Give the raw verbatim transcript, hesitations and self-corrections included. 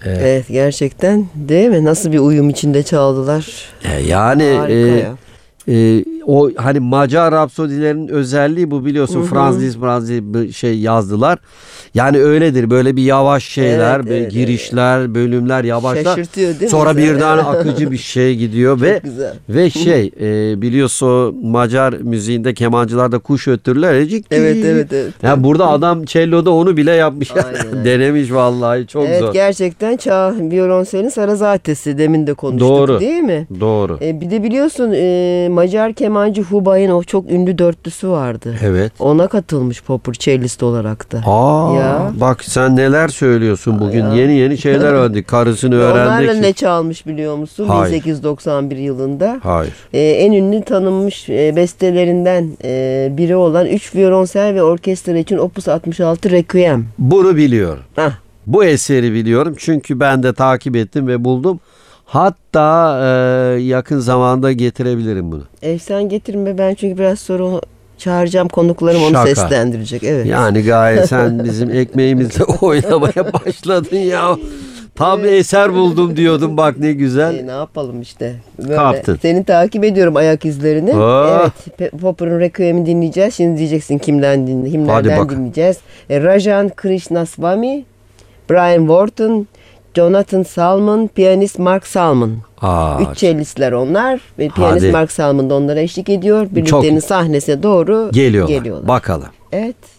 Evet. Evet, gerçekten değil mi? Nasıl bir uyum içinde çaldılar. E, yani Harika e, ya. e, o hani Macar Rapsodilerin özelliği bu, biliyorsun. Hı hı. Franz Liszt, Franz Liszt bir şey yazdılar. Yani öyledir. Böyle bir yavaş şeyler, Evet, böyle evet, girişler, bölümler yavaşlar. Şaşırtıyor değil mi Sonra insanı? birden akıcı bir şey gidiyor ve Çok güzel. ve şey e, biliyorsun Macar müziğinde kemancılarda kuş öttürürler. Ecik Evet, cik. evet, evet. Yani burada adam cello'da onu bile yapmış. Aynen öyle. Denemiş vallahi, çok Evet, zor. gerçekten çağ violonselin Sarazatesi, demin de konuştuk Doğru. değil mi? Doğru. E, bir de biliyorsun e, Macar kemancı Hubay'ın o çok ünlü dörtlüsü vardı. Evet. Ona katılmış Popper cellist olarak da. Aa, Ya. bak sen neler söylüyorsun bugün. Ya. Yeni yeni şeyler öğrendik. Karısını Ve onlarla öğrendik. ne çalmış biliyor musun? Hayır. bin sekiz yüz doksan bir yılında. Hayır. E, en ünlü tanınmış e, bestelerinden e, biri olan üç violonsel ve orkestra için Opus altmış altı Requiem. Bunu biliyorum. Hah. Bu eseri biliyorum. Çünkü ben de takip ettim ve buldum. Hatta e, yakın zamanda getirebilirim bunu. E, sen getirme, ben çünkü biraz sonra onu çağıracağım, konuklarım onu Şaka. seslendirecek. Evet. Yani gayet sen bizim ekmeğimizle oynamaya başladın ya. Tam bir eser buldum diyordum, bak ne güzel. E, ne yapalım işte. Böyle. Kaptın. Seni takip ediyorum, ayak izlerini. Oh. Evet. Pe- Popper'ın Requiem'i dinleyeceğiz. Şimdi diyeceksin kimden dinle, Hadi kimlerden bakalım. dinleyeceğiz. E, Rajan Krishnaswamy, Brian Wharton, Jonathan Salmon, piyanist Mark Salmon. Aa, Üç cellistler onlar ve piyanist Hadi. Mark Salmon da onlara eşlik ediyor. Birliktenin Çok- sahnesine doğru geliyorlar. geliyorlar. Bakalım. Evet.